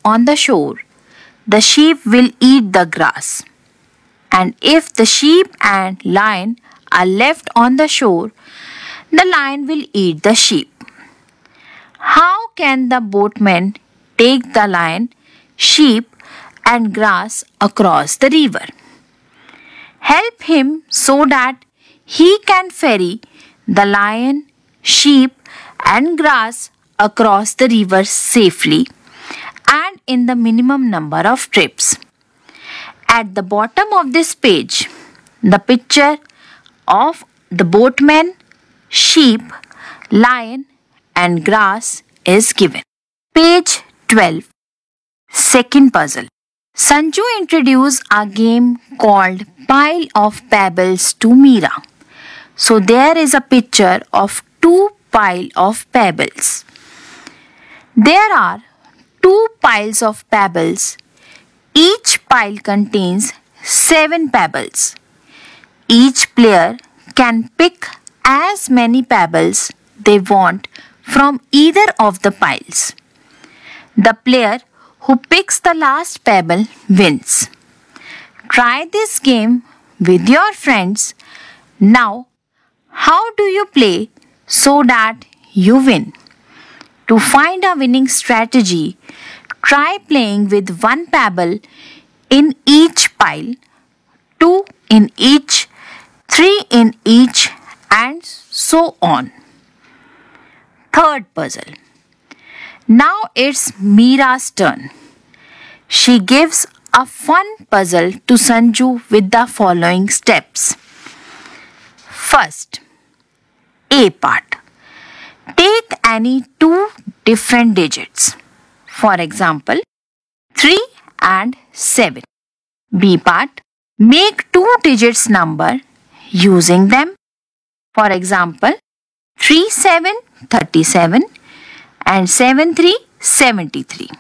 on the shore, the sheep will eat the grass. And if the sheep and lion are left on the shore, the lion will eat the sheep. How can the boatman take the lion, sheep, and grass across the river? Help him so that he can ferry the lion, sheep, and grass across the river safely and in the minimum number of trips. At the bottom of this page, the picture of the boatman, sheep, lion, and grass is given. Page 12. Second puzzle. Sanju introduced a game called Pile of Pebbles to Meera. So there is a picture of two piles of pebbles. There are two piles of pebbles. Each pile contains 7 pebbles. Each player can pick as many pebbles they want from either of the piles. The player who picks the last pebble wins. Try this game with your friends. Now, how do you play so that you win? To find a winning strategy, try playing with 1 pebble in each pile, 2 in each, 3 in each, and so on. Third puzzle. Now it's Meera's turn. She gives a fun puzzle to Sanju with the following steps. First, A part. Take any 2 different digits. For example, 3 and 7. B part. Make 2 digits number using them. For example, 3 7 37 and 7 3 73.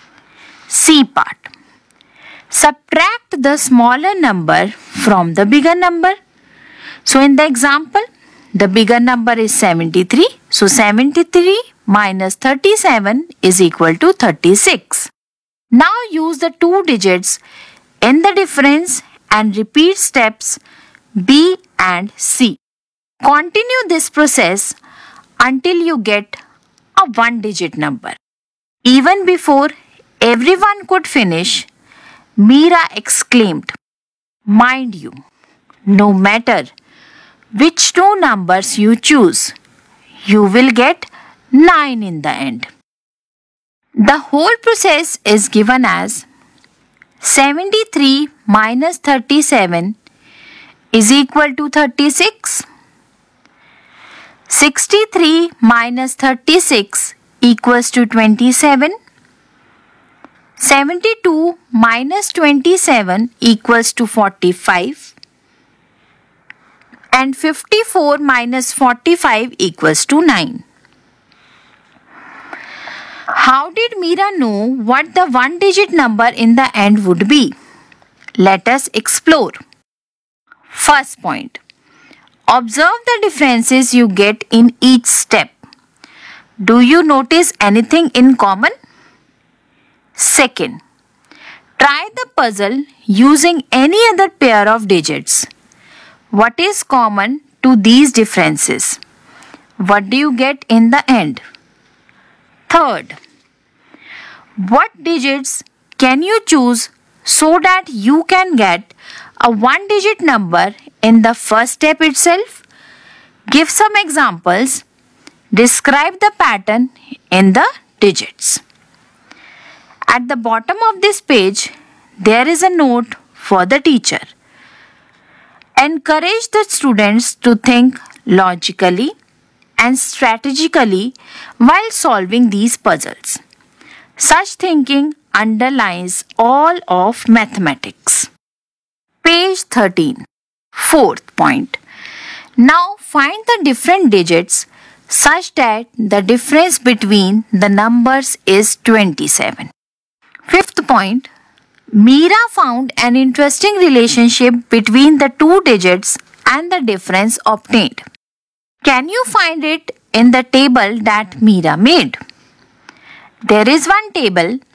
C part. Subtract the smaller number from the bigger number. So in the example, the bigger number is 73. So 73 minus 37 is equal to 36. Now use the 2 digits in the difference and repeat steps B and C. Continue this process until you get a 1-digit number. Even before everyone could finish, Meera exclaimed, "Mind you, no matter which 2 numbers you choose, you will get 9 in the end." The whole process is given as 73 minus 37 is equal to 36. 63 minus 36 equals to 27. 72 minus 27 equals to 45. And 54 minus 45 equals to 9. How did Meera know what the 1-digit number in the end would be? Let us explore. First point. Observe the differences you get in each step. Do you notice anything in common? Second, try the puzzle using any other pair of digits. What is common to these differences? What do you get in the end? Third, what digits can you choose so that you can get a 1-digit number in the first step itself? Give some examples. Describe the pattern in the digits. At the bottom of this page, there is a note for the teacher. Encourage the students to think logically and strategically while solving these puzzles. Such thinking underlies all of mathematics. Page 13. Fourth point. Now find the different digits such that the difference between the numbers is 27. Fifth point. Meera found an interesting relationship between the 2 digits and the difference obtained. Can you find it in the table that Meera made? There is one table